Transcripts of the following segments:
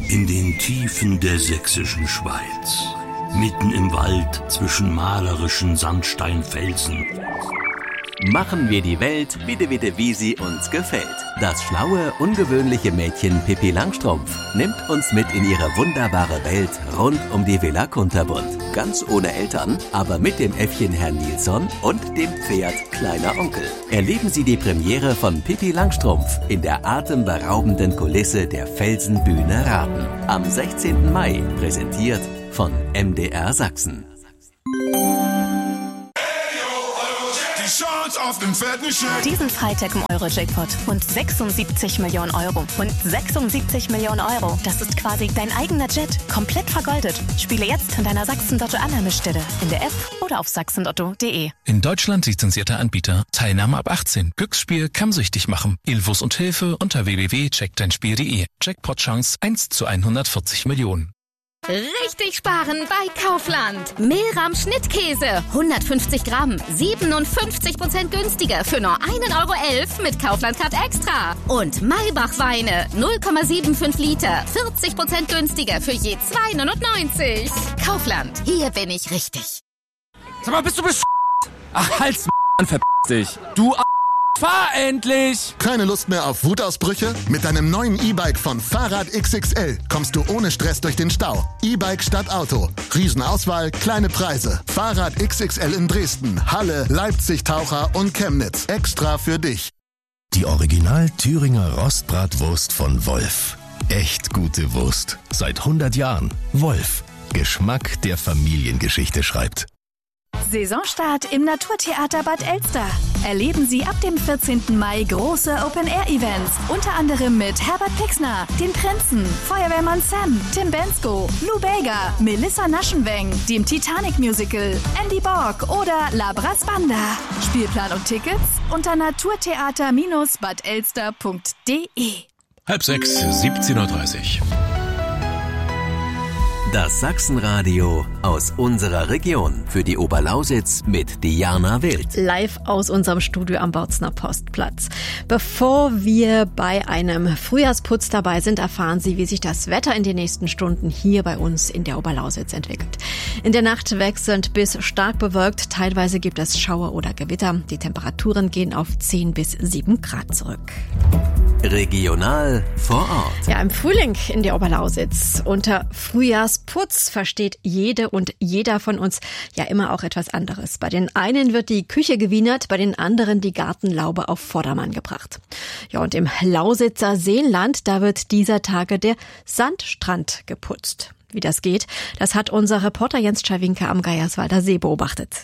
In den Tiefen der sächsischen Schweiz, mitten im Wald zwischen malerischen Sandsteinfelsen, machen wir die Welt wieder, wie sie uns gefällt. Das schlaue, ungewöhnliche Mädchen Pippi Langstrumpf nimmt uns mit in ihre wunderbare Welt rund um die Villa Kunterbund. Ganz ohne Eltern, aber mit dem Äffchen Herrn Nilsson und dem Pferd Kleiner Onkel. Erleben Sie die Premiere von Pippi Langstrumpf in der atemberaubenden Kulisse der Felsenbühne Raten. Am 16. Mai, präsentiert von MDR Sachsen. Diesen Freitag im Euro-Jackpot. Und 76 Millionen Euro. Und 76 Millionen Euro. Das ist quasi dein eigener Jet. Komplett vergoldet. Spiele jetzt in deiner Sachsen-Lotto-Annahmestelle. In der App oder auf sachsenlotto.de. In Deutschland lizenzierter Anbieter. Teilnahme ab 18. Glücksspiel kann süchtig machen. Infos und Hilfe unter www.checkdeinspiel.de. Jackpot-Chance 1:140 Millionen. Richtig sparen bei Kaufland. Mehlrahm Schnittkäse, 150 Gramm, 57% günstiger für nur 1,11 € mit Kaufland Card Extra. Und Maybach Weine, 0,75 Liter, 40% günstiger für je 2,99 €. Kaufland, hier bin ich richtig. Sag mal, bist du Ach, halt's verpiss dich. Du fahr endlich! Keine Lust mehr auf Wutausbrüche? Mit deinem neuen E-Bike von Fahrrad XXL kommst du ohne Stress durch den Stau. E-Bike statt Auto. Riesenauswahl, kleine Preise. Fahrrad XXL in Dresden, Halle, Leipzig, Taucher und Chemnitz. Extra für dich. Die Original Thüringer Rostbratwurst von Wolf. Echt gute Wurst. Seit 100 Jahren. Wolf. Geschmack, der Familiengeschichte schreibt. Saisonstart im Naturtheater Bad Elster. Erleben Sie ab dem 14. Mai große Open-Air-Events. Unter anderem mit Herbert Pixner, den Prinzen, Feuerwehrmann Sam, Tim Bensko, Lou Bega, Melissa Naschenweng, dem Titanic-Musical, Andy Borg oder La Brass Banda. Spielplan und Tickets unter naturtheater-badelster.de. 5:30, 17:30 Uhr. Das Sachsenradio aus unserer Region für die Oberlausitz mit Diana Wild. Live aus unserem Studio am Bautzner Postplatz. Bevor wir bei einem Frühjahrsputz dabei sind, erfahren Sie, wie sich das Wetter in den nächsten Stunden hier bei uns in der Oberlausitz entwickelt. In der Nacht wechselnd bis stark bewölkt. Teilweise gibt es Schauer oder Gewitter. Die Temperaturen gehen auf 10 bis 7 Grad zurück. Regional vor Ort. Ja, im Frühling in der Oberlausitz. Unter Frühjahrsputz versteht jede und jeder von uns ja immer auch etwas anderes. Bei den einen wird die Küche gewienert, bei den anderen die Gartenlaube auf Vordermann gebracht. Ja, und im Lausitzer Seenland, da wird dieser Tage der Sandstrand geputzt. Wie das geht, das hat unser Reporter Jens Czerwinka am Geierswalder See beobachtet.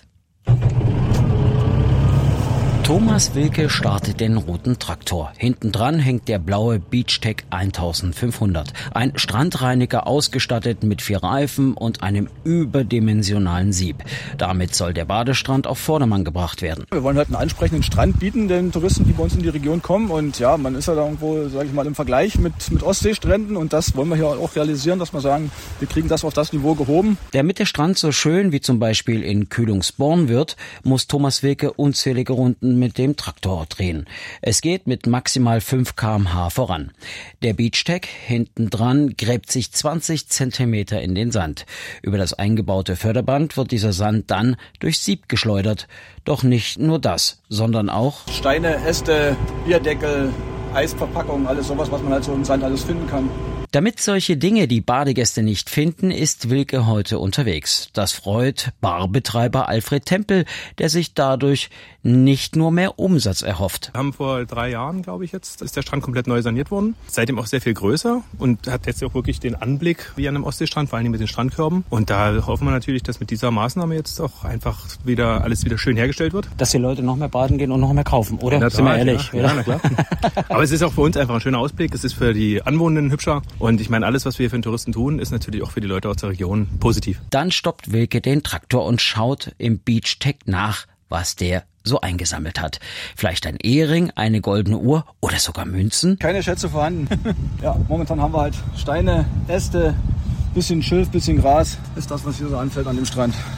Thomas Wilke startet den roten Traktor. Hinten dran hängt der blaue Beachtech 1500. Ein Strandreiniger ausgestattet mit 4 Reifen und einem überdimensionalen Sieb. Damit soll der Badestrand auf Vordermann gebracht werden. Wir wollen halt einen ansprechenden Strand bieten den Touristen, die bei uns in die Region kommen. Und ja, man ist ja da irgendwo, sage ich mal, im Vergleich mit Ostseestränden. Und das wollen wir hier auch realisieren, dass wir sagen, wir kriegen das auf das Niveau gehoben. Damit der Strand so schön wie zum Beispiel in Kühlungsborn wird, muss Thomas Wilke unzählige Runden mit dem Traktor drehen. Es geht mit maximal 5 km/h voran. Der Beachtech hinten dran gräbt sich 20 Zentimeter in den Sand. Über das eingebaute Förderband wird dieser Sand dann durchs Sieb geschleudert. Doch nicht nur das, sondern auch Steine, Äste, Bierdeckel, Eisverpackungen, alles sowas, was man halt so im Sand alles finden kann. Damit solche Dinge die Badegäste nicht finden, ist Wilke heute unterwegs. Das freut Barbetreiber Alfred Tempel, der sich dadurch nicht nur mehr Umsatz erhofft. Wir haben vor 3 Jahren, glaube ich jetzt, ist der Strand komplett neu saniert worden. Seitdem auch sehr viel größer und hat jetzt auch wirklich den Anblick wie an einem Ostseestrand, vor allem mit den Strandkörben. Und da hoffen wir natürlich, dass mit dieser Maßnahme jetzt auch einfach wieder alles wieder schön hergestellt wird. Dass die Leute noch mehr baden gehen und noch mehr kaufen, oder? Ja, sind wir ehrlich? Ja, na klar. Aber es ist auch für uns einfach ein schöner Ausblick. Es ist für die Anwohnenden hübscher. Und ich meine, alles, was wir für den Touristen tun, ist natürlich auch für die Leute aus der Region positiv. Dann stoppt Wilke den Traktor und schaut im Beachtech nach, was der so eingesammelt hat. Vielleicht ein Ehering, eine goldene Uhr oder sogar Münzen? Keine Schätze vorhanden. Ja, momentan haben wir halt Steine, Äste, bisschen Schilf, bisschen Gras. Ist das, was hier so anfällt an dem Strand.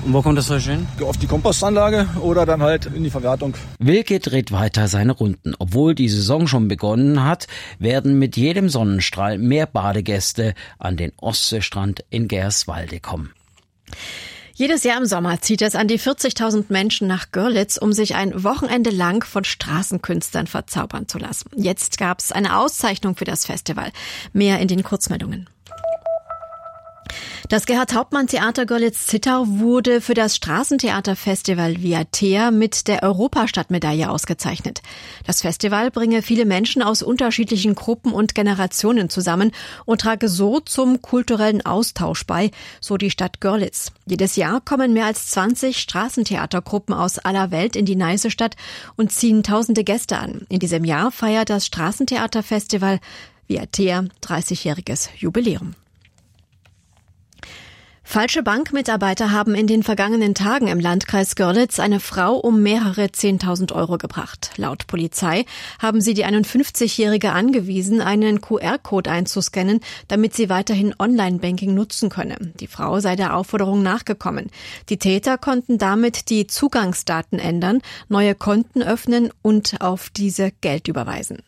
Und wo kommt das Zeug hin? Auf die Kompostanlage oder dann halt in die Verwertung. Wilke dreht weiter seine Runden. Obwohl die Saison schon begonnen hat, werden mit jedem Sonnenstrahl mehr Badegäste an den Ostseestrand in Gerswalde kommen. Jedes Jahr im Sommer zieht es an die 40.000 Menschen nach Görlitz, um sich ein Wochenende lang von Straßenkünstlern verzaubern zu lassen. Jetzt gab es eine Auszeichnung für das Festival. Mehr in den Kurzmeldungen. Das Gerhard-Hauptmann-Theater Görlitz-Zittau wurde für das Straßentheaterfestival Viatea mit der Europastadtmedaille ausgezeichnet. Das Festival bringe viele Menschen aus unterschiedlichen Gruppen und Generationen zusammen und trage so zum kulturellen Austausch bei, so die Stadt Görlitz. Jedes Jahr kommen mehr als 20 Straßentheatergruppen aus aller Welt in die Neiße-Stadt und ziehen tausende Gäste an. In diesem Jahr feiert das Straßentheaterfestival Viatea 30-jähriges Jubiläum. Falsche Bankmitarbeiter haben in den vergangenen Tagen im Landkreis Görlitz eine Frau um mehrere 10.000 Euro gebracht. Laut Polizei haben sie die 51-Jährige angewiesen, einen QR-Code einzuscannen, damit sie weiterhin Online-Banking nutzen könne. Die Frau sei der Aufforderung nachgekommen. Die Täter konnten damit die Zugangsdaten ändern, neue Konten öffnen und auf diese Geld überweisen.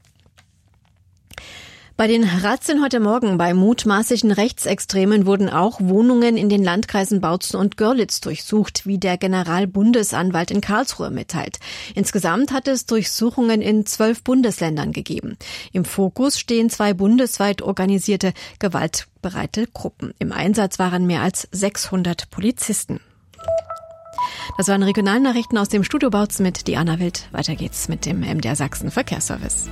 Bei den Razzien heute Morgen bei mutmaßlichen Rechtsextremen wurden auch Wohnungen in den Landkreisen Bautzen und Görlitz durchsucht, wie der Generalbundesanwalt in Karlsruhe mitteilt. Insgesamt hat es Durchsuchungen in 12 Bundesländern gegeben. Im Fokus stehen 2 bundesweit organisierte gewaltbereite Gruppen. Im Einsatz waren mehr als 600 Polizisten. Das waren Regionalnachrichten aus dem Studio Bautzen mit Diana Wild. Weiter geht's mit dem MDR Sachsen Verkehrsservice.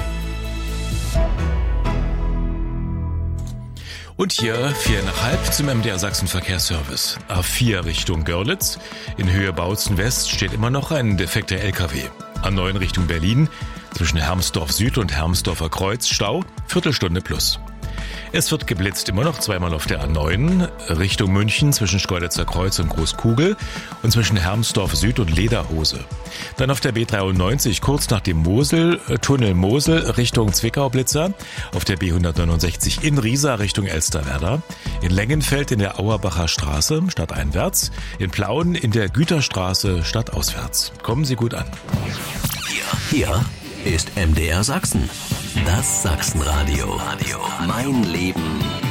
Und hier 4,5 zum MDR Sachsen Verkehrsservice. A4 Richtung Görlitz. In Höhe Bautzen West steht immer noch ein defekter LKW. A9 Richtung Berlin. Zwischen Hermsdorf Süd und Hermsdorfer Kreuz Stau. Viertelstunde plus. Es wird geblitzt immer noch zweimal auf der A9 Richtung München zwischen Schkeuditzer Kreuz und Großkugel und zwischen Hermsdorf Süd und Lederhose. Dann auf der B93 kurz nach dem Tunnel Mosel Richtung Zwickau Blitzer, auf der B169 in Riesa Richtung Elsterwerda, in Lengenfeld in der Auerbacher Straße stadteinwärts, in Plauen in der Güterstraße stadtauswärts. Kommen Sie gut an. Hier ist MDR Sachsen. Das Sachsenradio. Mein Leben